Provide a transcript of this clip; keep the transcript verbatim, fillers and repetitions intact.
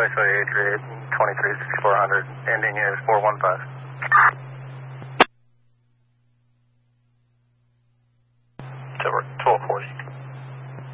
Raceway eight three eight, twenty-three sixty-four hundred, ending is four one five.